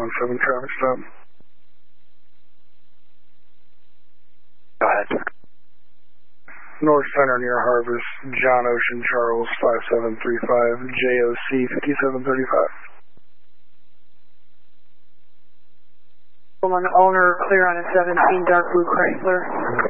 517 traffic stop. Go ahead. North Center near Harvest, John Ocean Charles 5735, JOC 5735. Owner clear on a 17 dark blue Chrysler.